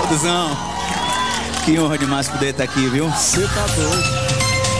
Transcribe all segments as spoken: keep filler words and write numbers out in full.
Tuzão, que honra demais poder estar aqui, viu? Você tá doido.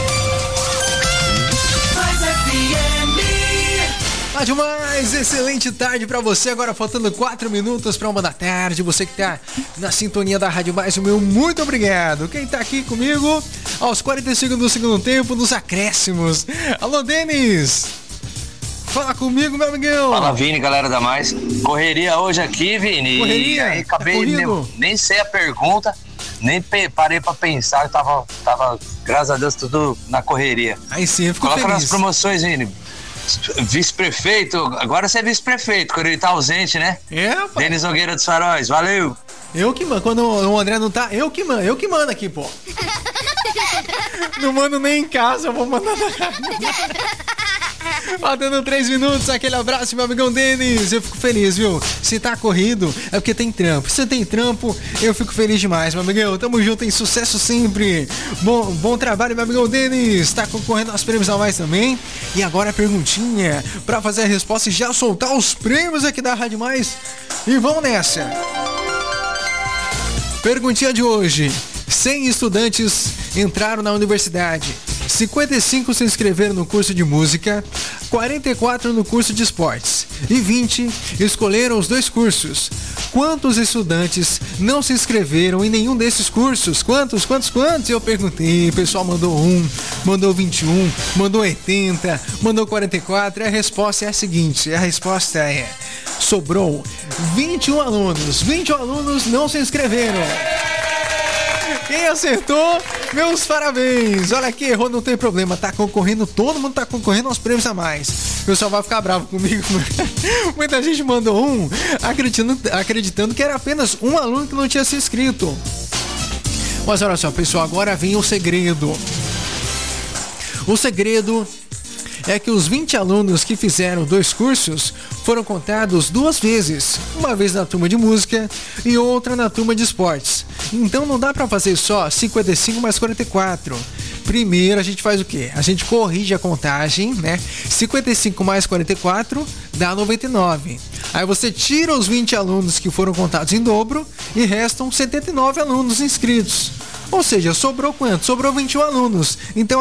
Rádio Mais, excelente tarde pra você. Agora faltando quatro minutos pra uma da tarde. Você que tá na sintonia da Rádio Mais, o meu muito obrigado. Quem tá aqui comigo aos quarenta e cinco do segundo tempo, nos acréscimos. Alô, Denis! Fala comigo, meu amigão. Fala, Vini, galera da Mais. Correria hoje aqui, Vini. Correria? E aí, acabei, tá nem, nem sei a pergunta, nem pe- parei pra pensar. Tava, tava, graças a Deus, tudo na correria. Aí sim, eu fico Coloca feliz. nas promoções, Vini. Vice-prefeito, agora você é vice-prefeito, quando ele tá ausente, né? É, pai. Denis Nogueira dos Faróis, valeu! Eu que mando, quando o André não tá, eu que mando, eu que mando aqui, pô. Não mando nem em casa, eu vou mandar na rádio. Faltando três minutos, aquele abraço, meu amigão Denis. Eu fico feliz, viu? Se tá corrido, é porque tem trampo. Se tem trampo, eu fico feliz demais, meu amigão. Tamo junto, tem sucesso sempre. Bom, bom trabalho, meu amigão Denis. Tá concorrendo aos prêmios a mais também. E agora a perguntinha pra fazer a resposta e já soltar os prêmios aqui da Rádio Mais. E vamos nessa. Perguntinha de hoje. cem estudantes entraram na universidade. cinquenta e cinco se inscreveram no curso de música, quarenta e quatro no curso de esportes e vinte escolheram os dois cursos. Quantos estudantes não se inscreveram em nenhum desses cursos? Quantos, quantos, quantos? Eu perguntei, o pessoal mandou um, mandou vinte e um, mandou oitenta, mandou quarenta e quatro. E a resposta é a seguinte, a resposta é, sobrou vinte e um alunos, vinte e um alunos não se inscreveram. Quem acertou, meus parabéns. Olha aqui, errou, não tem problema. Tá concorrendo, todo mundo tá concorrendo aos prêmios a mais. O pessoal vai ficar bravo comigo. Muita gente mandou um, acreditando, acreditando que era apenas um aluno que não tinha se inscrito. Mas olha só, pessoal, agora vem o segredo. O segredo é que os vinte alunos que fizeram dois cursos foram contados duas vezes, uma vez na turma de música e outra na turma de esportes. Então não dá pra fazer só cinquenta e cinco mais quarenta e quatro. Primeiro a gente faz o quê? A gente corrige a contagem, né? cinquenta e cinco mais quarenta e quatro dá noventa e nove. Aí você tira os vinte alunos que foram contados em dobro e restam setenta e nove alunos inscritos. Ou seja, sobrou quanto? Sobrou vinte e um alunos. Então